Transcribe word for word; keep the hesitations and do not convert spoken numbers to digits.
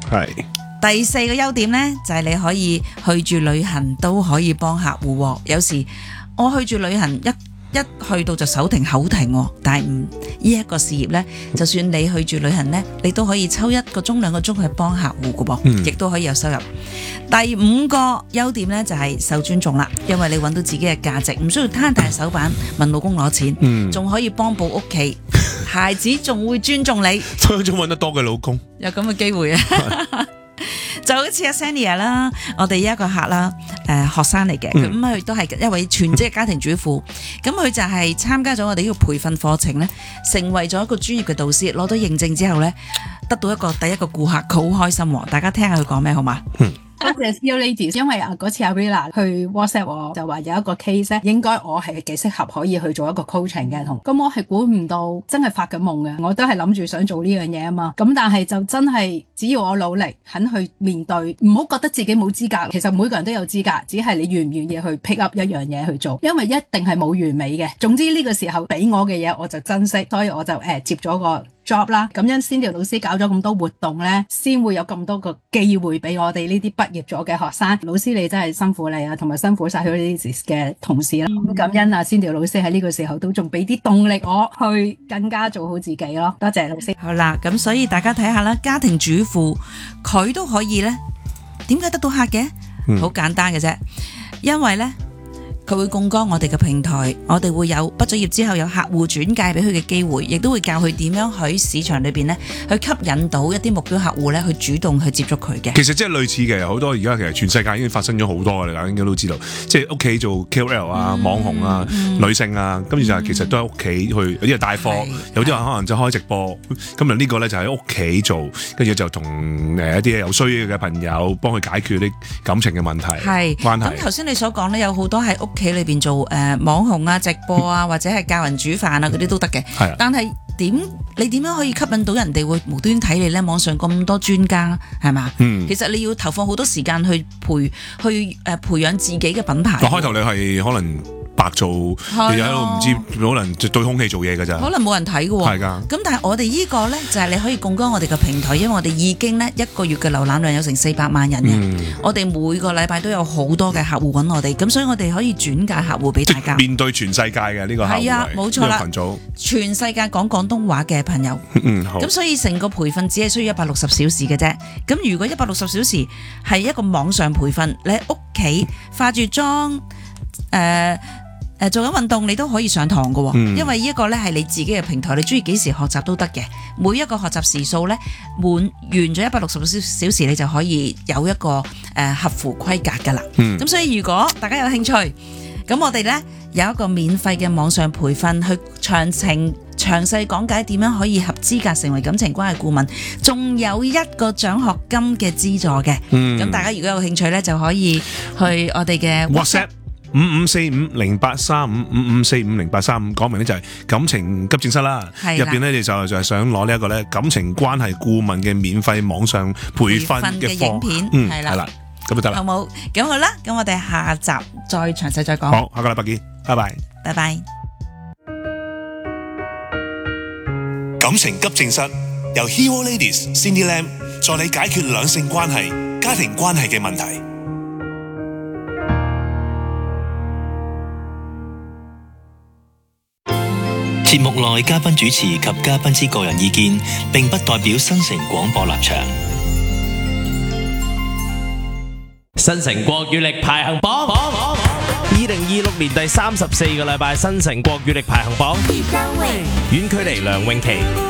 係。 第四個優點呢，就係、是、你可以去住旅行都可以幫客戶喎。有時我去住旅行一一去到就手停口停喎，但係唔呢一個事業呢，就算你去住旅行呢，你都可以抽一個鐘兩個鐘去幫客戶㗎噃，亦都可以有收入。第五個優點呢，就係、是、受尊重啦，因為你揾到自己嘅價值，唔需要攤大手板問老公攞錢，仲、嗯、可以幫補屋企，孩子仲會尊重你， 分分鐘揾得多嘅老公， 有咁嘅機會啊！就好似阿 Sania 啦，我哋一個客啦，誒、呃、學生嚟嘅，咁佢、嗯、都係一位全職嘅家庭主婦，咁佢就係參加咗我哋呢個培訓課程咧，成為咗一個專業嘅導師，攞到認證之後咧，得到一個第一個顧客，佢好開心喎，大家聽下佢講咩好嘛？嗯多謝 C E O Ladies， 因為啊嗰次阿 Rilla 去 WhatsApp 我就話有一個 case 咧，應該我係幾適合可以去做一個 coaching 嘅，同咁我係估唔到真係發緊夢嘅，我都係諗住想做呢樣嘢啊嘛，咁但係就真係只要我努力肯去面對，唔好覺得自己冇資格，其實每個人都有資格，只係你願唔願意去 pick up 一樣嘢去做，因為一定係冇完美嘅。總之呢個時候俾我嘅嘢我就珍惜，所以我就誒、呃、接咗個job 啦，咁因 Cindy 老師搞咗咁多活動咧，先會有咁多個機會俾我哋呢啲畢業咗嘅學生。老師你真係辛苦你啊，同埋辛苦晒佢哋嘅同事啦。咁、嗯、感恩啊 Cindy 老師喺呢個時候都仲俾啲動力我去更加做好自己咯。多謝老師。 好啦，咁所以大家睇下啦，家庭主婦佢都可以咧，點解得到客嘅？好、嗯、簡單嘅啫，因為咧。佢會槓桿我哋嘅平台，我哋會有畢咗業之後有客戶轉介俾佢嘅機會，亦都會教佢點樣喺市場裏邊咧去吸引到一啲目標客戶咧去主動去接觸佢嘅。 其實即係類似嘅，好多而家其實全世界已經發生咗好多嘅，大家應該都知道，即係屋企做 K O L 啊、嗯、網紅啊、嗯、女性啊，跟住就係其實都喺屋企去，有啲係帶貨，有啲人可能就開直播。咁啊呢個咧就喺屋企做，跟住就同誒一啲有需要嘅朋友幫佢解決啲感情嘅問題、係關係。咁頭先你所講咧，有好多喺屋企裏邊做誒、呃、網紅啊、直播啊，或者係教人煮飯啊嗰啲都得嘅。係、嗯，但係點你點樣可以吸引到人哋會無端睇你咧？網上咁多專家係嘛？嗯，其實你要投放好多時間去培去誒、呃、培養自己嘅品牌。開頭你係可能白做，你喺度唔知可能對空氣做嘢㗎咋？可能冇人睇㗎喎。係㗎。咁但係我哋呢個咧就係、是、你可以槓桿我哋嘅平台，因為我哋已經咧一個月嘅瀏覽量有成四百萬人嘅、嗯，我哋每個禮拜都有好多嘅客戶揾我哋，咁所以我哋可以轉介客戶俾大家。面對全世界嘅呢、呢個客戶係啊，冇錯啦，群組全世界講廣東話嘅朋友。嗯，好。咁所以成個培訓只係需要一百六十小時嘅啫。咁如果一百六十小時係一個網上培訓，你喺屋企化住妝，誒、呃。誒做緊運動你都可以上堂㗎喎，因為呢一個咧係你自己嘅平台，你中意幾時學習都得嘅。每一個學習時數咧滿完咗一百六十小時，你就可以有一個誒、呃、合乎規格㗎啦。咁、嗯、所以如果大家有興趣，咁我哋咧有一個免費嘅網上培訓，去詳情詳細講解點樣可以合資格成為感情關係顧問，仲有一個獎學金嘅資助嘅。咁、嗯、大家如果有興趣咧，就可以去我哋嘅 WhatsApp。 五五四五零八三五五五四五零八三五，講明呢就係感情急症室啦。入邊咧你就就係想攞呢一個咧感情關係顧問嘅免費網上培訓嘅影片，嗯係啦，咁就得啦。 好冇？咁好啦，咁我哋下集再詳細再講。 好，下個禮拜見，拜拜， 拜拜。 感情急症室由 Hero Ladies Cindy Lam 助你解決兩性關係、家庭關係嘅問題。 節目內嘉賓主持及嘉賓之個人意見，並不代表新城廣播立場。 新城國語力排行榜，二零二六年第三十四個禮拜，新城國語力排行榜，遠距離梁詠琪。